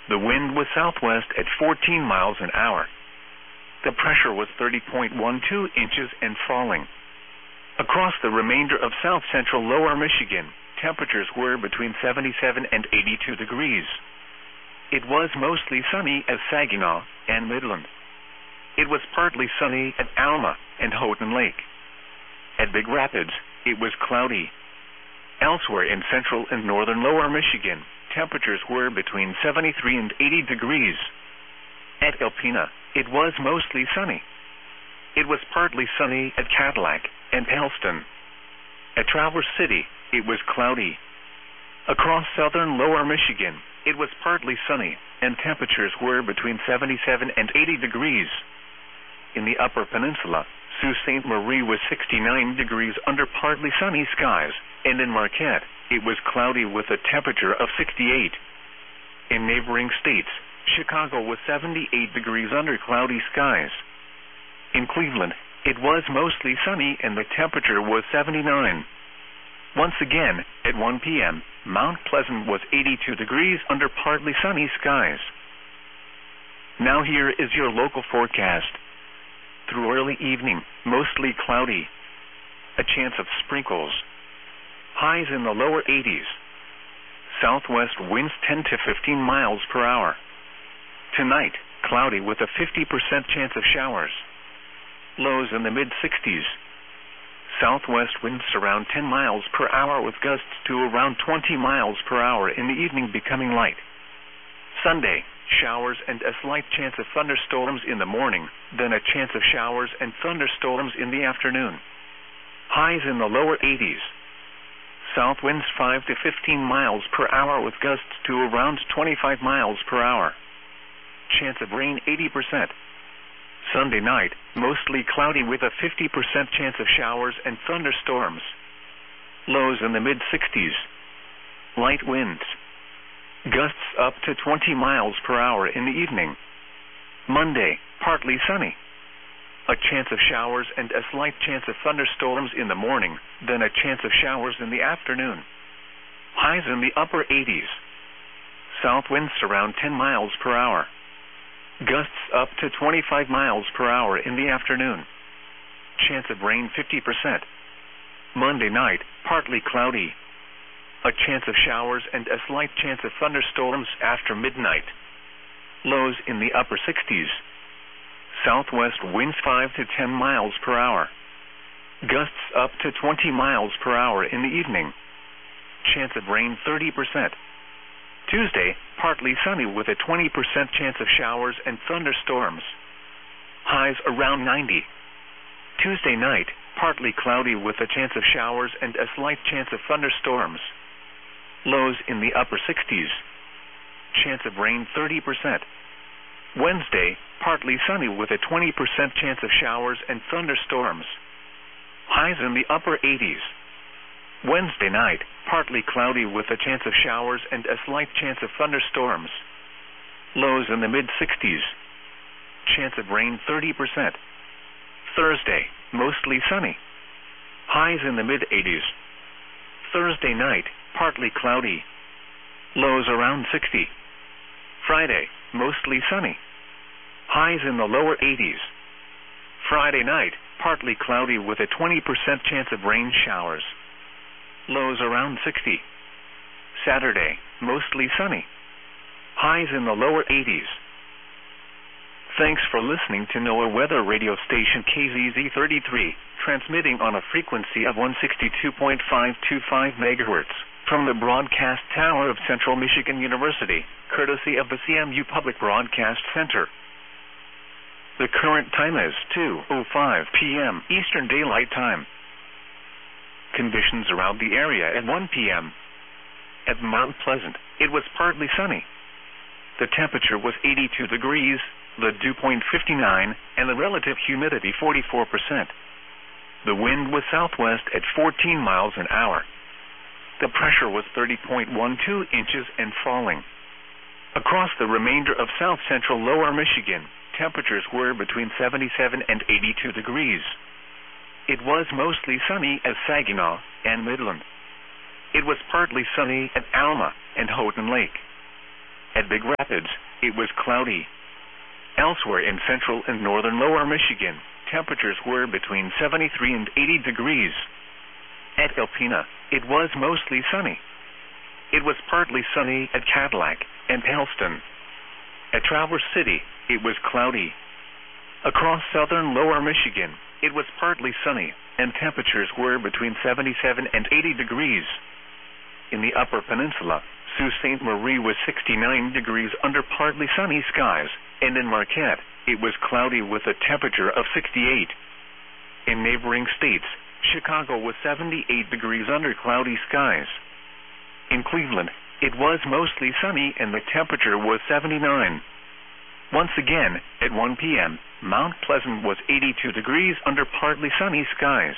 The wind was southwest at 14 miles an hour. The pressure was 30.12 inches and falling. Across the remainder of south-central lower Michigan, temperatures were between 77 and 82 degrees. It was mostly sunny at Saginaw and Midland. It was partly sunny at Alma and Houghton Lake. At Big Rapids, it was cloudy. Elsewhere in central and northern lower Michigan, temperatures were between 73 and 80 degrees. At Alpena, it was mostly sunny. It was partly sunny at Cadillac and Helston. At Traverse City, it was cloudy. Across southern lower Michigan, it was partly sunny, and temperatures were between 77 and 80 degrees. In the Upper Peninsula, Sault Ste. Marie was 69 degrees under partly sunny skies, and in Marquette, it was cloudy with a temperature of 68. In neighboring states, Chicago was 78 degrees under cloudy skies. In Cleveland, it was mostly sunny and the temperature was 79. Once again, at 1 p.m., Mount Pleasant was 82 degrees under partly sunny skies. Now here is your local forecast. Through early evening, mostly cloudy. A chance of sprinkles. Highs in the lower 80s. Southwest winds 10 to 15 miles per hour. Tonight, cloudy with a 50% chance of showers. Lows in the mid-60s. Southwest winds around 10 miles per hour with gusts to around 20 miles per hour in the evening becoming light. Sunday, showers and a slight chance of thunderstorms in the morning, then a chance of showers and thunderstorms in the afternoon. Highs in the lower 80s. South winds 5 to 15 miles per hour with gusts to around 25 miles per hour. Chance of rain 80%. Sunday night, mostly cloudy with a 50% chance of showers and thunderstorms. Lows in the mid-60s. Light winds. Gusts up to 20 miles per hour in the evening. Monday, partly sunny. A chance of showers and a slight chance of thunderstorms in the morning, then a chance of showers in the afternoon. Highs in the upper 80s. South winds around 10 miles per hour. Gusts up to 25 miles per hour in the afternoon. Chance of rain 50%. Monday night, partly cloudy. A chance of showers and a slight chance of thunderstorms after midnight. Lows in the upper 60s. Southwest winds 5 to 10 miles per hour. Gusts up to 20 miles per hour in the evening. Chance of rain 30%. Tuesday, partly sunny with a 20% chance of showers and thunderstorms. Highs around 90. Tuesday night, partly cloudy with a chance of showers and a slight chance of thunderstorms. Lows in the upper 60s. Chance of rain 30%. Wednesday, partly sunny with a 20% chance of showers and thunderstorms. Highs in the upper 80s. Wednesday night, partly cloudy with a chance of showers and a slight chance of thunderstorms. Lows in the mid-60s. Chance of rain 30%. Thursday, mostly sunny. Highs in the mid-80s. Thursday night, partly cloudy. Lows around 60. Friday, mostly sunny. Highs in the lower 80s. Friday night, partly cloudy with a 20% chance of rain showers. Lows around 60. Saturday, mostly sunny. Highs in the lower 80s. Thanks for listening to NOAA Weather Radio Station KZZ33, transmitting on a frequency of 162.525 MHz from the broadcast tower of Central Michigan University, courtesy of the CMU Public Broadcast Center. The current time is 2:05 p.m. Eastern Daylight Time. Conditions around the area at 1 p.m. At Mount Pleasant, it was partly sunny. The temperature was 82 degrees, the dew point 59, and the relative humidity 44%. The wind was southwest at 14 miles an hour. The pressure was 30.12 inches and falling. Across the remainder of south-central lower Michigan, temperatures were between 77 and 82 degrees. It was mostly sunny at Saginaw and Midland. It was partly sunny at Alma and Houghton Lake. At Big Rapids, it was cloudy. Elsewhere in central and northern lower Michigan, temperatures were between 73 and 80 degrees. At Alpena, it was mostly sunny. It was partly sunny at Cadillac and Halston. At Traverse City, it was cloudy. Across southern lower Michigan, it was partly sunny, and temperatures were between 77 and 80 degrees. In the Upper Peninsula, Sault Ste. Marie was 69 degrees under partly sunny skies, and in Marquette, it was cloudy with a temperature of 68. In neighboring states, Chicago was 78 degrees under cloudy skies. In Cleveland, it was mostly sunny and the temperature was 79. Once again, at 1 p.m., Mount Pleasant was 82 degrees under partly sunny skies.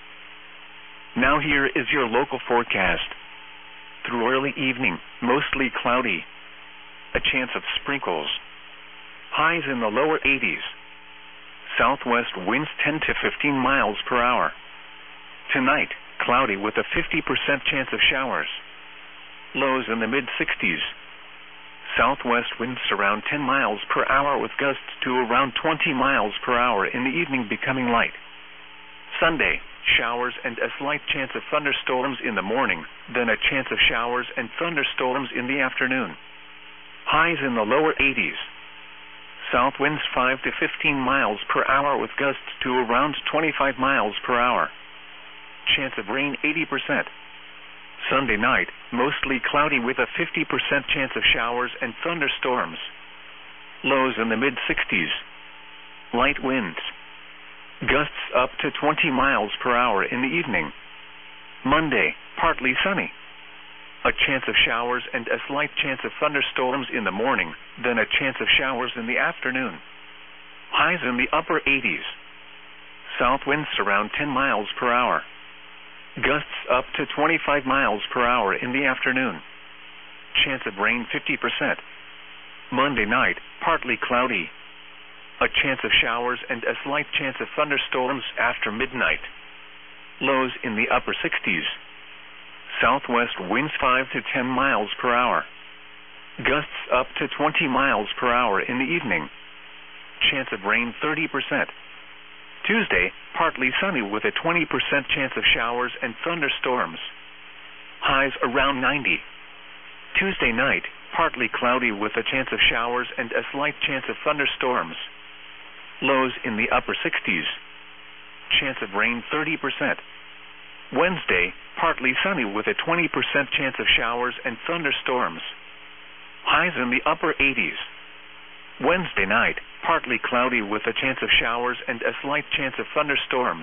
Now here is your local forecast. Through early evening, mostly cloudy. A chance of sprinkles. Highs in the lower 80s. Southwest winds 10 to 15 miles per hour. Tonight, cloudy with a 50% chance of showers. Lows in the mid-60s. Southwest winds around 10 miles per hour with gusts to around 20 miles per hour in the evening becoming light. Sunday, showers and a slight chance of thunderstorms in the morning, then a chance of showers and thunderstorms in the afternoon. Highs in the lower 80s. South winds 5 to 15 miles per hour with gusts to around 25 miles per hour. Chance of rain 80%. Sunday night, mostly cloudy with a 50% chance of showers and thunderstorms. Lows in the mid-60s. Light winds. Gusts up to 20 miles per hour in the evening. Monday, partly sunny. A chance of showers and a slight chance of thunderstorms in the morning, then a chance of showers in the afternoon. Highs in the upper 80s. South winds around 10 miles per hour. Gusts up to 25 miles per hour in the afternoon. Chance of rain 50%. Monday night, partly cloudy. A chance of showers and a slight chance of thunderstorms after midnight. Lows in the upper 60s. Southwest winds 5 to 10 miles per hour. Gusts up to 20 miles per hour in the evening. Chance of rain 30%. Tuesday, partly sunny with a 20% chance of showers and thunderstorms. Highs around 90. Tuesday night, partly cloudy with a chance of showers and a slight chance of thunderstorms. Lows in the upper 60s. Chance of rain 30%. Wednesday, partly sunny with a 20% chance of showers and thunderstorms. Highs in the upper 80s. Wednesday night, partly cloudy with a chance of showers and a slight chance of thunderstorms.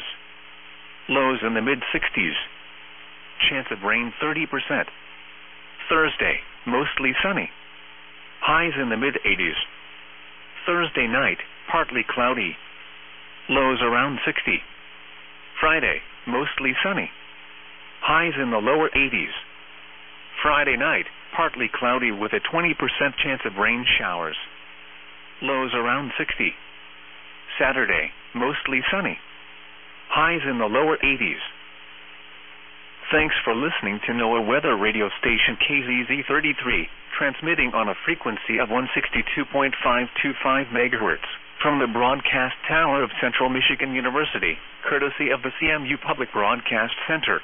Lows in the mid-60s. Chance of rain 30%. Thursday, mostly sunny. Highs in the mid-80s. Thursday night, partly cloudy. Lows around 60. Friday, mostly sunny. Highs in the lower 80s. Friday night, partly cloudy with a 20% chance of rain showers. Lows around 60. Saturday, mostly sunny. Highs in the lower 80s. Thanks for listening to NOAA Weather Radio Station KZZ33, transmitting on a frequency of 162.525 MHz from the broadcast tower of Central Michigan University, courtesy of the CMU Public Broadcast Center.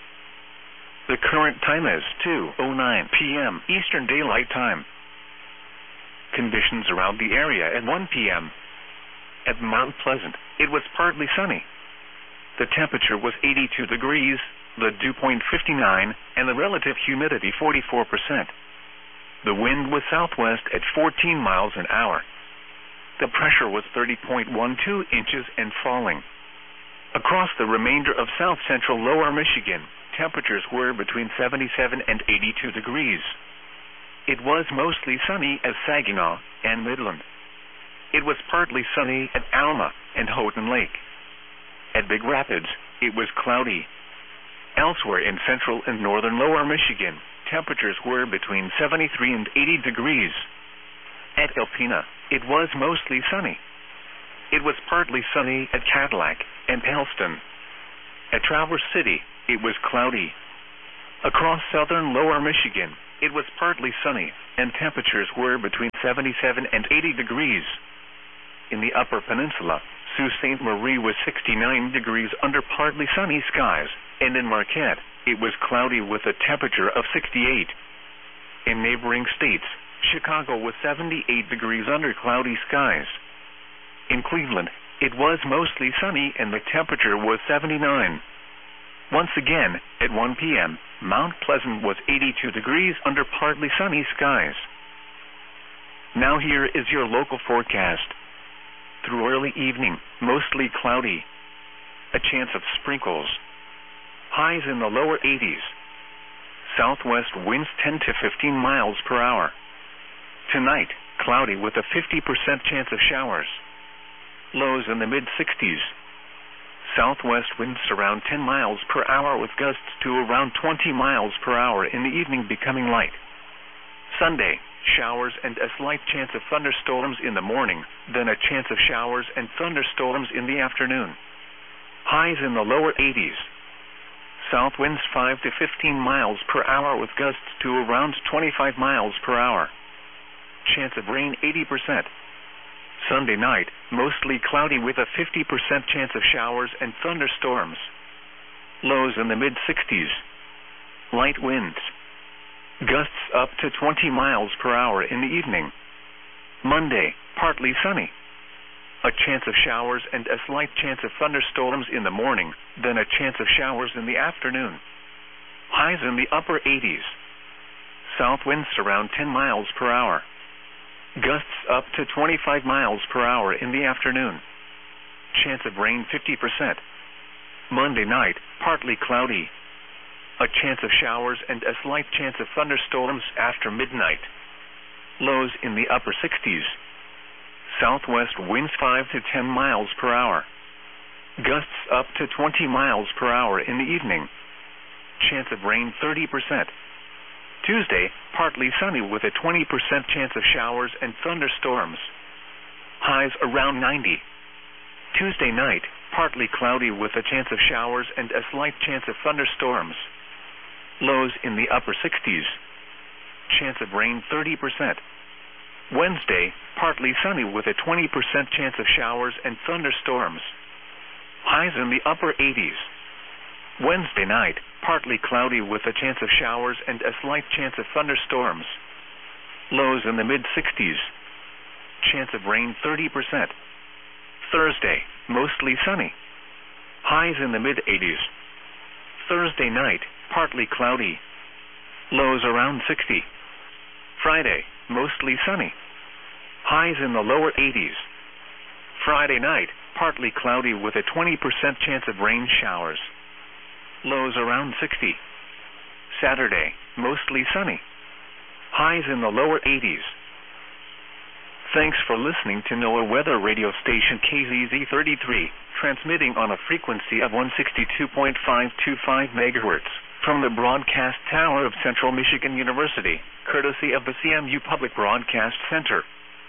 The current time is 2:09 p.m. Eastern Daylight Time. Conditions around the area at 1 p.m. At Mount Pleasant, it was partly sunny. The temperature was 82 degrees, the dew point 59, and the relative humidity 44%. The wind was southwest at 14 miles an hour. The pressure was 30.12 inches and falling. Across the remainder of south-central lower Michigan, temperatures were between 77 and 82 degrees. It was mostly sunny at Saginaw and Midland. It was partly sunny at Alma and Houghton Lake. At Big Rapids, it was cloudy. Elsewhere in central and northern lower Michigan, temperatures were between 73 and 80 degrees. At Alpena, it was mostly sunny. It was partly sunny at Cadillac and Halston. At Traverse City, it was cloudy. Across southern lower Michigan, it was partly sunny, and temperatures were between 77 and 80 degrees. In the Upper Peninsula, Sault Ste. Marie was 69 degrees under partly sunny skies, and in Marquette, it was cloudy with a temperature of 68. In neighboring states, Chicago was 78 degrees under cloudy skies. In Cleveland, it was mostly sunny and the temperature was 79. Once again, at 1 p.m., Mount Pleasant was 82 degrees under partly sunny skies. Now here is your local forecast. Through early evening, mostly cloudy. A chance of sprinkles. Highs in the lower 80s. Southwest winds 10 to 15 miles per hour. Tonight, cloudy with a 50% chance of showers. Lows in the mid-60s. Southwest winds around 10 miles per hour with gusts to around 20 miles per hour in the evening becoming light. Sunday, showers and a slight chance of thunderstorms in the morning, then a chance of showers and thunderstorms in the afternoon. Highs in the lower 80s. South winds 5 to 15 miles per hour with gusts to around 25 miles per hour. Chance of rain 80%. Sunday night, mostly cloudy with a 50% chance of showers and thunderstorms. Lows in the mid-60s. Light winds. Gusts up to 20 miles per hour in the evening. Monday, partly sunny. A chance of showers and a slight chance of thunderstorms in the morning, then a chance of showers in the afternoon. Highs in the upper 80s. South winds around 10 miles per hour. Gusts up to 25 miles per hour in the afternoon. Chance of rain 50%. Monday night, partly cloudy. A chance of showers and a slight chance of thunderstorms after midnight. Lows in the upper 60s. Southwest winds 5 to 10 miles per hour. Gusts up to 20 miles per hour in the evening. Chance of rain 30%. Tuesday, partly sunny with a 20% chance of showers and thunderstorms. Highs around 90. Tuesday night, partly cloudy with a chance of showers and a slight chance of thunderstorms. Lows in the upper 60s. Chance of rain 30%. Wednesday, partly sunny with a 20% chance of showers and thunderstorms. Highs in the upper 80s. Wednesday night, partly cloudy with a chance of showers and a slight chance of thunderstorms. Lows in the mid-60s. Chance of rain 30%. Thursday, mostly sunny. Highs in the mid-80s. Thursday night, partly cloudy. Lows around 60. Friday, mostly sunny. Highs in the lower 80s. Friday night, partly cloudy with a 20% chance of rain showers. Lows around 60. Saturday, mostly sunny. Highs in the lower 80s. Thanks for listening to NOAA Weather Radio Station KZZ33, transmitting on a frequency of 162.525 MHz from the broadcast tower of Central Michigan University, courtesy of the CMU Public Broadcast Center.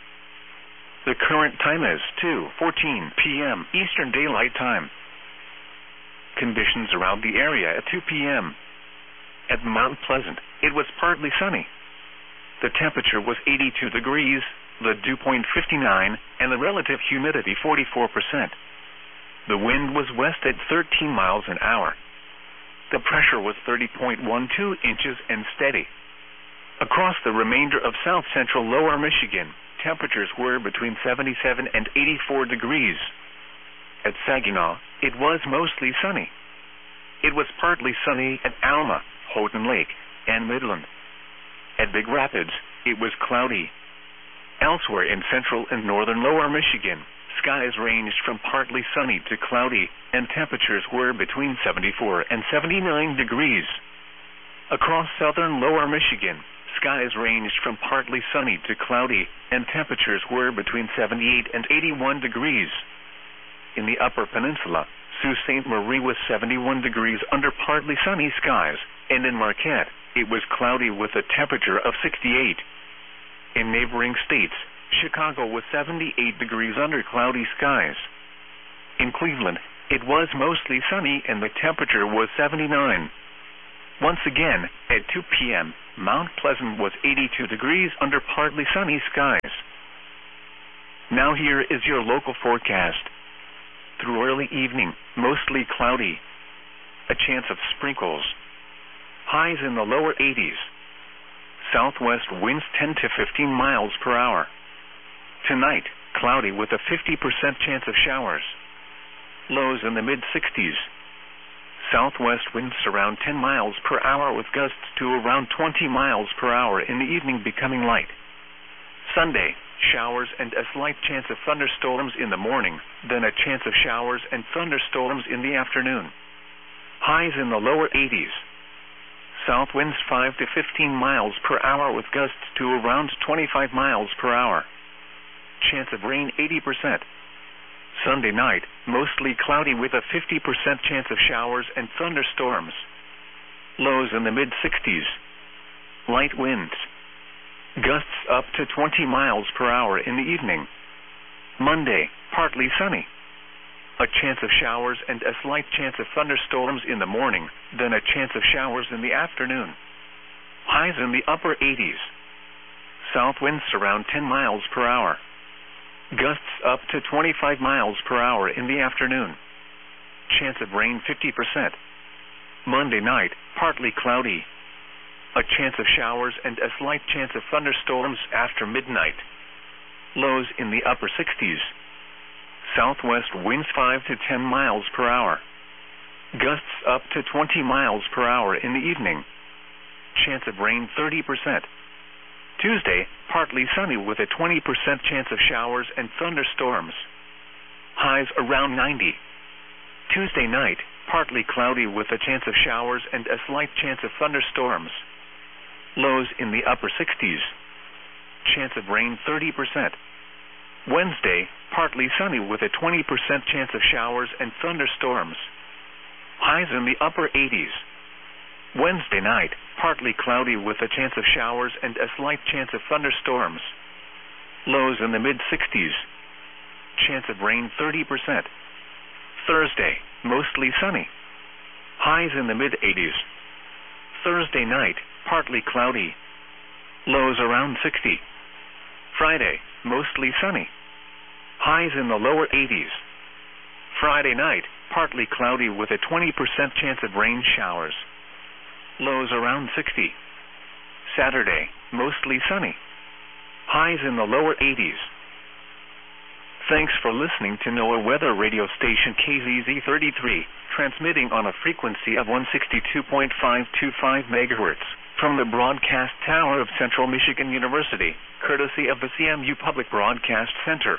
The current time is 2:14 p.m. Eastern Daylight Time. Conditions around the area at 2 p.m. At Mount Pleasant, it was partly sunny. The temperature was 82 degrees, the dew point 59, and the relative humidity 44%. The wind was west at 13 miles an hour. The pressure was 30.12 inches and steady. Across the remainder of south central lower Michigan, temperatures were between 77 and 84 degrees. At Saginaw, it was mostly sunny. It was partly sunny at Alma, Houghton Lake, and Midland. At Big Rapids, it was cloudy. Elsewhere in central and northern lower Michigan, skies ranged from partly sunny to cloudy, and temperatures were between 74 and 79 degrees. Across southern lower Michigan, skies ranged from partly sunny to cloudy, and temperatures were between 78 and 81 degrees. In the Upper Peninsula, Sault Ste. Marie was 71 degrees under partly sunny skies, and in Marquette, it was cloudy with a temperature of 68. In neighboring states, Chicago was 78 degrees under cloudy skies. In Cleveland, it was mostly sunny and the temperature was 79. Once again, at 2 p.m., Mount Pleasant was 82 degrees under partly sunny skies. Now here is your local forecast. Through early evening, mostly cloudy. A chance of sprinkles. Highs in the lower 80s. Southwest winds 10 to 15 miles per hour. Tonight, cloudy with a 50% chance of showers. Lows in the mid-60s. Southwest winds around 10 miles per hour with gusts to around 20 miles per hour in the evening becoming light. Sunday, showers and a slight chance of thunderstorms in the morning, then a chance of showers and thunderstorms in the afternoon. Highs in the lower 80s. South winds 5 to 15 miles per hour with gusts to around 25 miles per hour. Chance of rain 80%. Sunday night, mostly cloudy with a 50% chance of showers and thunderstorms. Lows in the mid-60s. Light winds. Gusts up to 20 miles per hour in the evening. Monday, partly sunny. A chance of showers and a slight chance of thunderstorms in the morning, then a chance of showers in the afternoon. Highs in the upper 80s. South winds around 10 miles per hour. Gusts up to 25 miles per hour in the afternoon. Chance of rain 50%. Monday night, partly cloudy. A chance of showers and a slight chance of thunderstorms after midnight. Lows in the upper 60s. Southwest winds 5 to 10 miles per hour. Gusts up to 20 miles per hour in the evening. Chance of rain 30%. Tuesday, partly sunny with a 20% chance of showers and thunderstorms. Highs around 90. Tuesday night, partly cloudy with a chance of showers and a slight chance of thunderstorms. Lows in the upper 60s. Chance of rain 30%. Wednesday, partly sunny with a 20% chance of showers and thunderstorms. Highs in the upper 80s. Wednesday night, partly cloudy with a chance of showers and a slight chance of thunderstorms. Lows in the mid-60s. Chance of rain 30%. Thursday, mostly sunny. Highs in the mid-80s. Thursday night, partly cloudy. Lows around 60. Friday, mostly sunny. Highs in the lower 80s. Friday night, partly cloudy with a 20% chance of rain showers. Lows around 60. Saturday, mostly sunny. Highs in the lower 80s. Thanks for listening to NOAA Weather Radio Station KZZ33, transmitting on a frequency of 162.525 MHz from the broadcast tower of Central Michigan University, courtesy of the CMU Public Broadcast Center.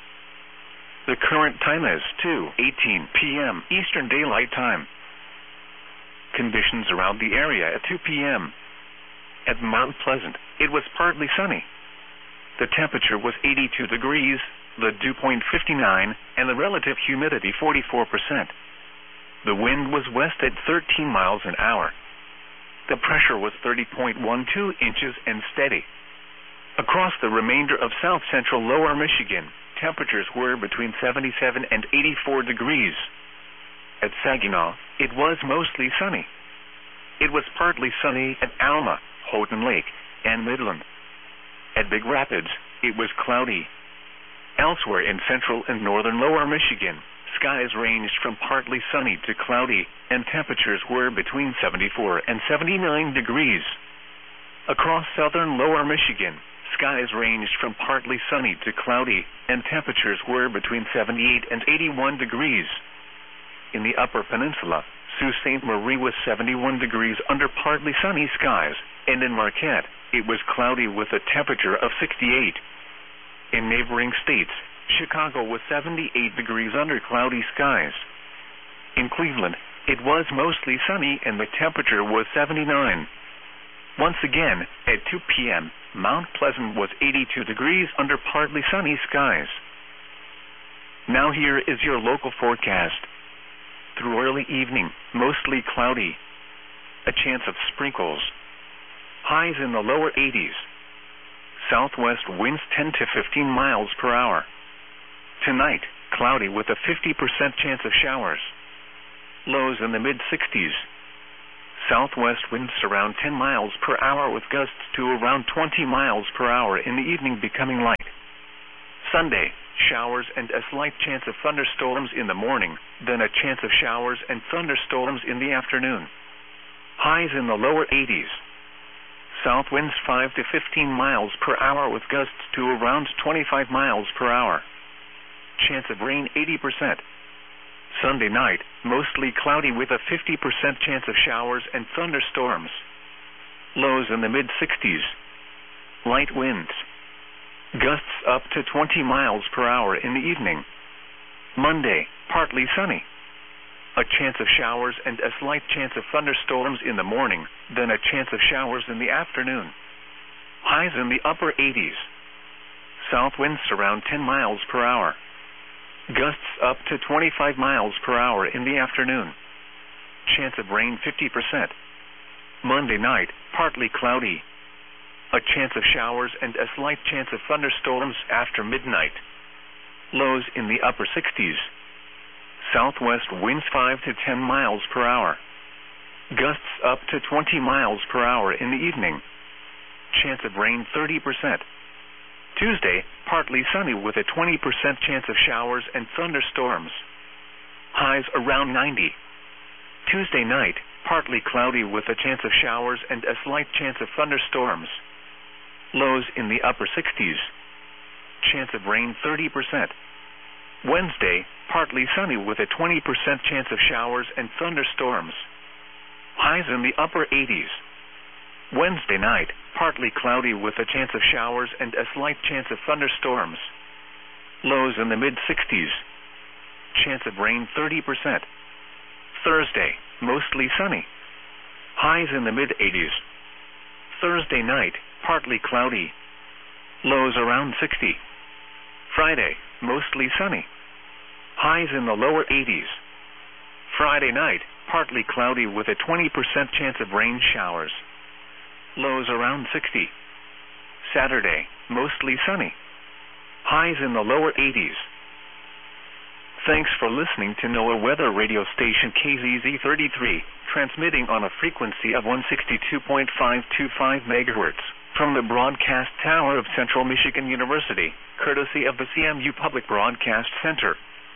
The current time is 2:18 p.m. Eastern Daylight Time. Conditions around the area at 2 p.m. At Mount Pleasant, it was partly sunny. The temperature was 82 degrees, the dew point 59, and the relative humidity 44%. The wind was west at 13 miles an hour. The pressure was 30.12 inches and steady. Across the remainder of south-central lower Michigan, temperatures were between 77 and 84 degrees. At Saginaw, it was mostly sunny. It was partly sunny at Alma, Houghton Lake, and Midland. At Big Rapids, it was cloudy. Elsewhere in central and northern lower Michigan, skies ranged from partly sunny to cloudy, and temperatures were between 74 and 79 degrees. Across southern lower Michigan, skies ranged from partly sunny to cloudy, and temperatures were between 78 and 81 degrees. In the upper peninsula, Sault Ste. Marie was 71 degrees under partly sunny skies, and in Marquette, it was cloudy with a temperature of 68. In neighboring states, Chicago was 78 degrees under cloudy skies. In Cleveland, it was mostly sunny and the temperature was 79. Once again, at 2 p.m., Mount Pleasant was 82 degrees under partly sunny skies. Now here is your local forecast. Through early evening, mostly cloudy. A chance of sprinkles. Highs in the lower 80s. Southwest winds 10 to 15 miles per hour. Tonight, cloudy with a 50% chance of showers. Lows in the mid-60s. Southwest winds around 10 miles per hour with gusts to around 20 miles per hour in the evening becoming light. Sunday, showers and a slight chance of thunderstorms in the morning, then a chance of showers and thunderstorms in the afternoon. Highs in the lower 80s. South winds 5 to 15 miles per hour with gusts to around 25 miles per hour. Chance of rain 80%. Sunday night, mostly cloudy with a 50% chance of showers and thunderstorms. Lows in the mid-60s. Light winds. Gusts up to 20 miles per hour in the evening. Monday, partly sunny. A chance of showers and a slight chance of thunderstorms in the morning, then a chance of showers in the afternoon. Highs in the upper 80s. South winds around 10 miles per hour. Gusts up to 25 miles per hour in the afternoon. Chance of rain 50%. Monday night, partly cloudy. A chance of showers and a slight chance of thunderstorms after midnight. Lows in the upper 60s. Southwest winds 5 to 10 miles per hour. Gusts up to 20 miles per hour in the evening. Chance of rain 30%. Tuesday, partly sunny with a 20% chance of showers and thunderstorms. Highs around 90. Tuesday night, partly cloudy with a chance of showers and a slight chance of thunderstorms. Lows in the upper 60s. Chance of rain 30%. Wednesday, partly sunny with a 20% chance of showers and thunderstorms. Highs in the upper 80s. Wednesday night, partly cloudy with a chance of showers and a slight chance of thunderstorms. Lows in the mid-60s. Chance of rain 30%. Thursday, mostly sunny. Highs in the mid-80s. Thursday night, partly cloudy. Lows around 60. Friday, mostly sunny. Highs in the lower 80s. Friday night, partly cloudy with a 20% chance of rain showers. Lows around 60. Saturday, mostly sunny. Highs in the lower 80s. Thanks for listening to NOAA Weather Radio Station KZZ33, transmitting on a frequency of 162.525 MHz from the broadcast tower of Central Michigan University, courtesy of the CMU Public Broadcast Center.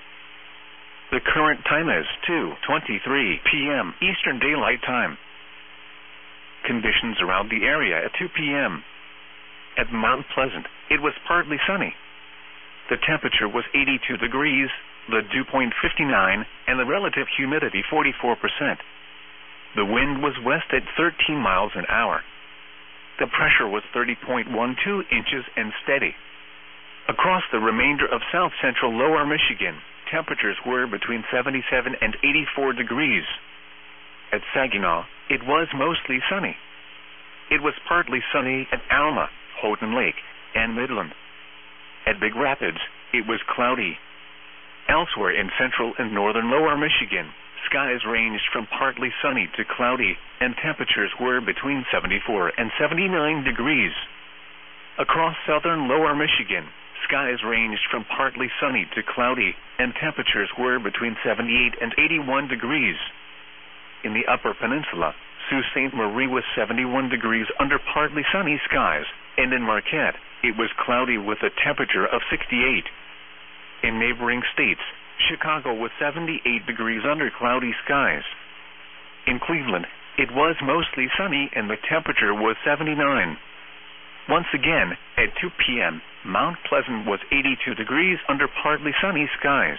The current time is 2:23 p.m. Eastern Daylight Time. Conditions around the area at 2 p.m. At Mount Pleasant, it was partly sunny. The temperature was 82 degrees, the dew point 59, and the relative humidity 44%. The wind was west at 13 miles an hour. The pressure was 30.12 inches and steady. Across the remainder of south-central lower Michigan, temperatures were between 77 and 84 degrees. At Saginaw, it was mostly sunny. It was partly sunny at Alma, Houghton Lake, and Midland. At Big Rapids, it was cloudy. Elsewhere in central and northern lower Michigan, skies ranged from partly sunny to cloudy, and temperatures were between 74 and 79 degrees. Across southern lower Michigan, skies ranged from partly sunny to cloudy, and temperatures were between 78 and 81 degrees. In the upper peninsula, Sault Ste. Marie was 71 degrees under partly sunny skies, and in Marquette, it was cloudy with a temperature of 68. In neighboring states, Chicago was 78 degrees under cloudy skies. In Cleveland, it was mostly sunny and the temperature was 79. Once again, at 2 p.m., Mount Pleasant was 82 degrees under partly sunny skies.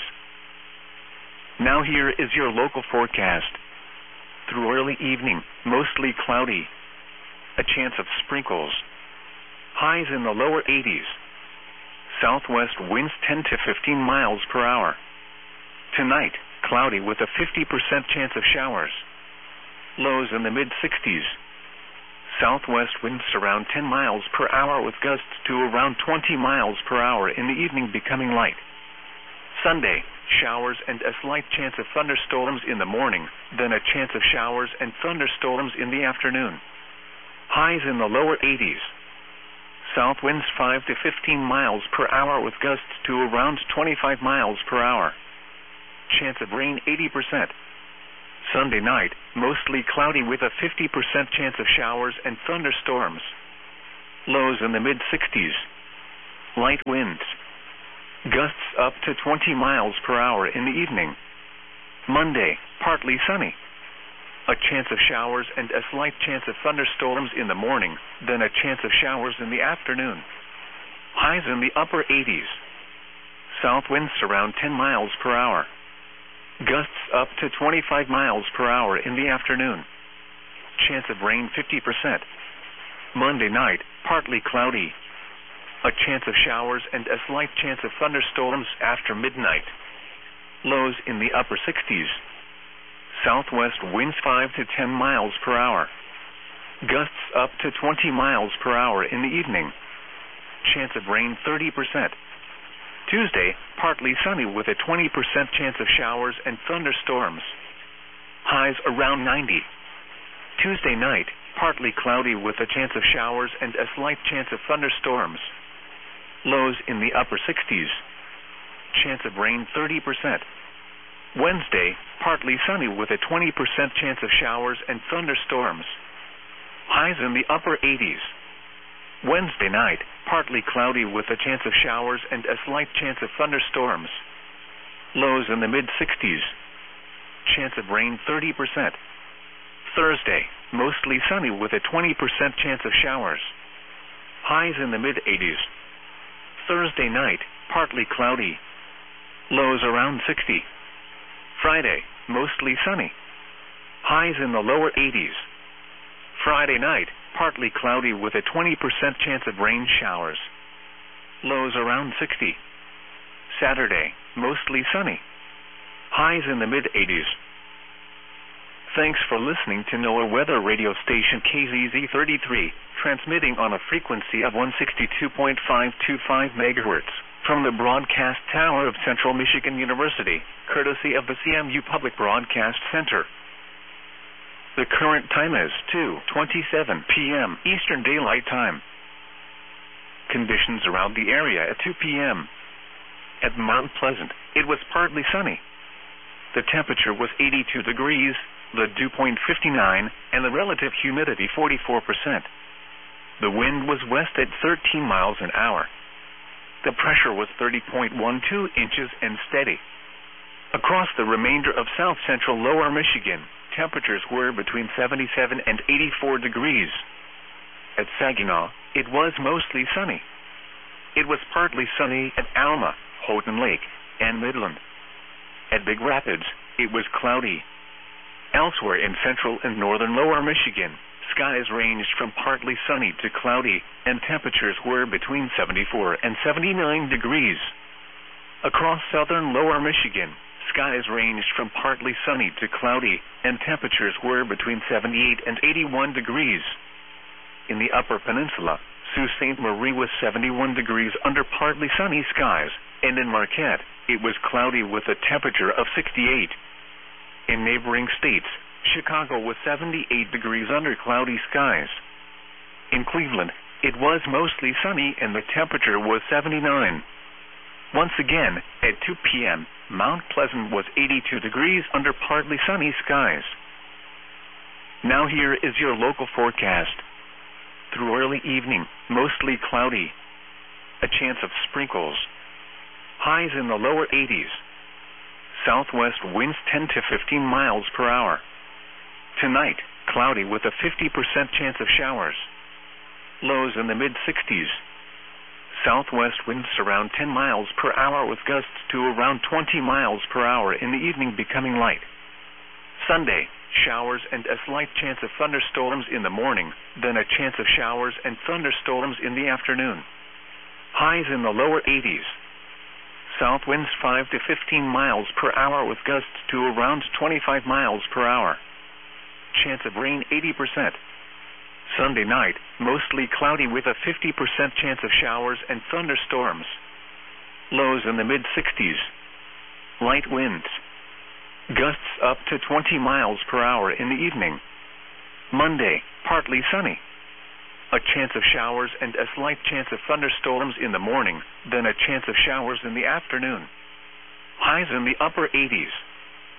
Now here is your local forecast. Through early evening, mostly cloudy. A chance of sprinkles. Highs in the lower 80s. Southwest winds 10 to 15 miles per hour. Tonight, cloudy with a 50% chance of showers. Lows in the mid-60s. Southwest winds around 10 miles per hour with gusts to around 20 miles per hour in the evening becoming light. Sunday, showers and a slight chance of thunderstorms in the morning, then a chance of showers and thunderstorms in the afternoon. Highs in the lower 80s. South winds 5 to 15 miles per hour with gusts to around 25 miles per hour. Chance of rain 80%. Sunday night, mostly cloudy with a 50% chance of showers and thunderstorms. Lows in the mid-60s. Light winds. Gusts up to 20 miles per hour in the evening. Monday, partly sunny. A chance of showers and a slight chance of thunderstorms in the morning, then a chance of showers in the afternoon. Highs in the upper 80s. South winds around 10 miles per hour. Gusts up to 25 miles per hour in the afternoon. Chance of rain 50%. Monday night, partly cloudy. A chance of showers and a slight chance of thunderstorms after midnight. Lows in the upper 60s. Southwest winds 5 to 10 miles per hour. Gusts up to 20 miles per hour in the evening. Chance of rain 30%. Tuesday, partly sunny with a 20% chance of showers and thunderstorms. Highs around 90. Tuesday night, partly cloudy with a chance of showers and a slight chance of thunderstorms. Lows in the upper 60s. Chance of rain 30%. Wednesday, partly sunny with a 20% chance of showers and thunderstorms. Highs in the upper 80s. Wednesday night, partly cloudy with a chance of showers and a slight chance of thunderstorms. Lows in the mid-60s. Chance of rain 30%. Thursday, mostly sunny with a 20% chance of showers. Highs in the mid-80s. Thursday night, partly cloudy. Lows around 60. Friday, mostly sunny. Highs in the lower 80s. Friday night, partly cloudy with a 20% chance of rain showers. Lows around 60. Saturday, mostly sunny. Highs in the mid-80s. Thanks for listening to NOAA Weather Radio Station KZZ33, transmitting on a frequency of 162.525 MHz from the broadcast tower of Central Michigan University, courtesy of the CMU Public Broadcast Center. The current time is 2:27 p.m. Eastern Daylight Time. Conditions around the area at 2 p.m. At Mount Pleasant, it was partly sunny. The temperature was 82 degrees, the dew point 59, and the relative humidity 44%. The wind was west at 13 miles an hour. The pressure was 30.12 inches and steady. Across the remainder of south central lower Michigan, temperatures were between 77 and 84 degrees. At Saginaw, it was mostly sunny. It was partly sunny at Alma, Houghton Lake, and Midland. At Big Rapids, it was cloudy. Elsewhere in central and northern lower Michigan, skies ranged from partly sunny to cloudy, and temperatures were between 74 and 79 degrees. Across southern lower Michigan, skies ranged from partly sunny to cloudy, and temperatures were between 78 and 81 degrees. In the upper peninsula, Sault Ste. Marie was 71 degrees under partly sunny skies, and in Marquette, it was cloudy with a temperature of 68. In neighboring states, Chicago was 78 degrees under cloudy skies. In Cleveland, it was mostly sunny and the temperature was 79. Once again, at 2 p.m., Mount Pleasant was 82 degrees under partly sunny skies. Now here is your local forecast. Through early evening, mostly cloudy. A chance of sprinkles. Highs in the lower 80s. Southwest winds 10 to 15 miles per hour. Tonight, cloudy with a 50% chance of showers. Lows in the mid-60s. Southwest winds around 10 miles per hour with gusts to around 20 miles per hour in the evening becoming light. Sunday, showers and a slight chance of thunderstorms in the morning, then a chance of showers and thunderstorms in the afternoon. Highs in the lower 80s. South winds 5 to 15 miles per hour with gusts to around 25 miles per hour. Chance of rain 80%. Sunday night, mostly cloudy with a 50% chance of showers and thunderstorms. Lows in the mid-60s. Light winds. Gusts up to 20 miles per hour in the evening. Monday, partly sunny. A chance of showers and a slight chance of thunderstorms in the morning, then a chance of showers in the afternoon. Highs in the upper 80s.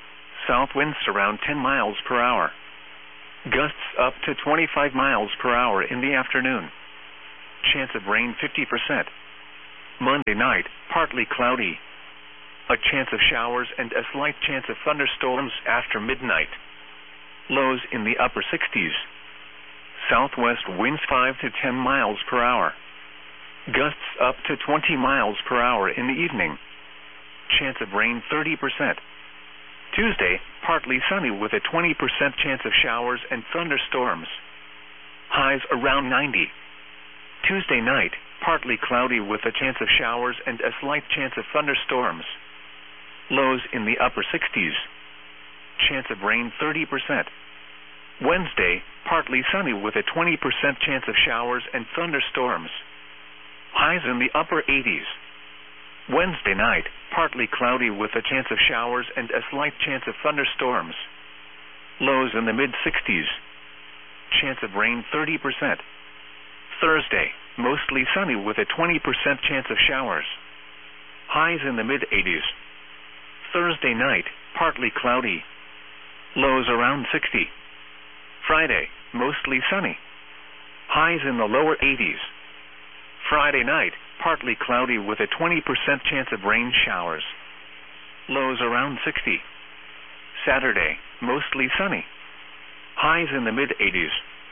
South winds around 10 miles per hour. Gusts up to 25 miles per hour in the afternoon. Chance of rain 50%. Monday night, partly cloudy. A chance of showers and a slight chance of thunderstorms after midnight. Lows in the upper 60s. Southwest winds 5 to 10 miles per hour. Gusts up to 20 miles per hour in the evening. Chance of rain 30%. Tuesday, partly sunny with a 20% chance of showers and thunderstorms. Highs around 90. Tuesday night, partly cloudy with a chance of showers and a slight chance of thunderstorms. Lows in the upper 60s. Chance of rain 30%. Wednesday, partly sunny with a 20% chance of showers and thunderstorms. Highs in the upper 80s. Wednesday night, partly cloudy with a chance of showers and a slight chance of thunderstorms. Lows in the mid-60s. Chance of rain 30%. Thursday, mostly sunny with a 20% chance of showers. Highs in the mid-80s. Thursday night, partly cloudy. Lows around 60. Friday, mostly sunny. Highs in the lower 80s. Friday night, partly cloudy with a 20% chance of rain showers. Lows around 60. Saturday, mostly sunny. Highs in the mid-80s.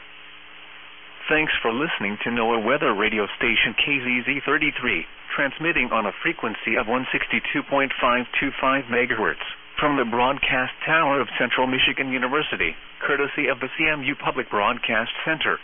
Thanks for listening to NOAA Weather Radio Station KZZ33, transmitting on a frequency of 162.525 MHz from the broadcast tower of Central Michigan University, courtesy of the CMU Public Broadcast Center.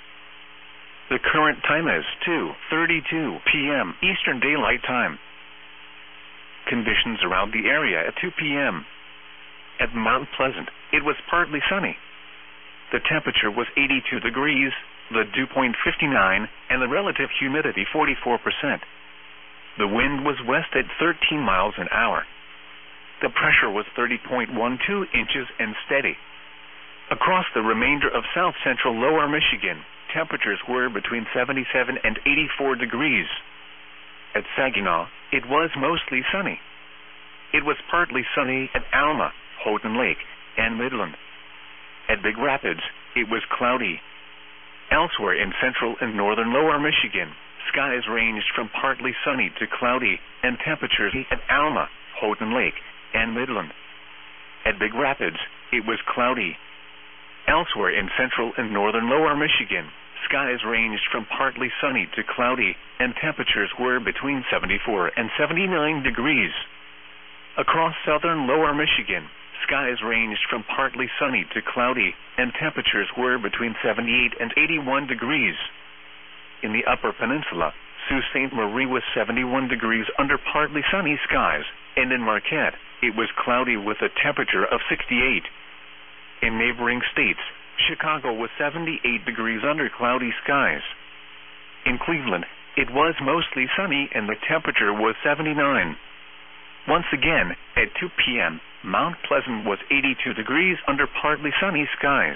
The current time is 2:32 p.m. Eastern Daylight Time. Conditions around the area at 2 p.m. At Mount Pleasant, it was partly sunny. The temperature was 82 degrees, the dew point 59, and the relative humidity 44%. The wind was west at 13 miles an hour. The pressure was 30.12 inches and steady. Across the remainder of south-central lower Michigan, temperatures were between 77 and 84 degrees. At Saginaw, it was mostly sunny. It was partly sunny at Alma, Houghton Lake, and Midland. At Big Rapids, it was cloudy. Elsewhere in central and northern lower Michigan, skies ranged from partly sunny to cloudy, and temperatures at Alma, Houghton Lake, and Midland. At Big Rapids, it was cloudy. Elsewhere in central and northern lower Michigan, skies ranged from partly sunny to cloudy, and temperatures were between 74 and 79 degrees. Across southern lower Michigan, skies ranged from partly sunny to cloudy, and temperatures were between 78 and 81 degrees. In the upper peninsula, Sault Ste. Marie was 71 degrees under partly sunny skies, and in Marquette, it was cloudy with a temperature of 68. In neighboring states, Chicago was 78 degrees under cloudy skies. In Cleveland, it was mostly sunny and the temperature was 79. Once again, at 2 p.m., Mount Pleasant was 82 degrees under partly sunny skies.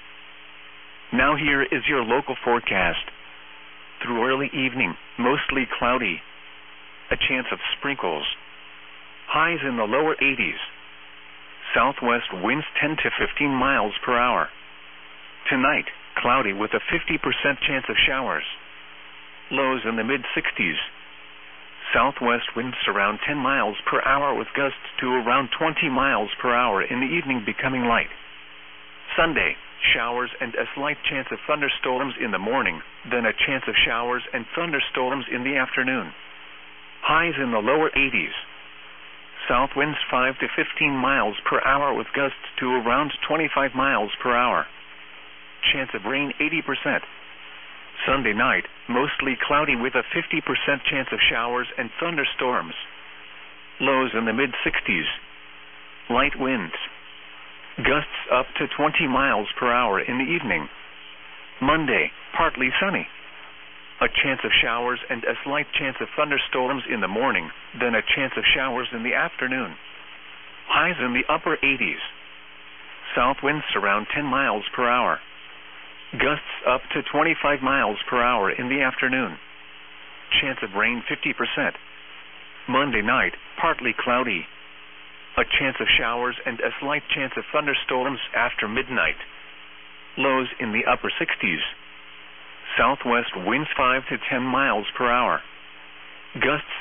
Now here is your local forecast. Through early evening, mostly cloudy. A chance of sprinkles. Highs in the lower 80s. Southwest winds 10 to 15 miles per hour. Tonight, cloudy with a 50% chance of showers. Lows in the mid-60s. Southwest winds around 10 miles per hour with gusts to around 20 miles per hour in the evening becoming light. Sunday, showers and a slight chance of thunderstorms in the morning, then a chance of showers and thunderstorms in the afternoon. Highs in the lower 80s. South winds 5 to 15 miles per hour with gusts to around 25 miles per hour. Chance of rain 80%. Sunday night, mostly cloudy with a 50% chance of showers and thunderstorms. Lows in the mid-60s. Light winds. Gusts up to 20 miles per hour in the evening. Monday, partly sunny. A chance of showers and a slight chance of thunderstorms in the morning, then a chance of showers in the afternoon. Highs in the upper 80s. South winds around 10 miles per hour. Gusts up to 25 miles per hour in the afternoon. Chance of rain 50%. Monday night, partly cloudy. A chance of showers and a slight chance of thunderstorms after midnight. Lows in the upper 60s. Southwest winds 5 to 10 miles per hour. Gusts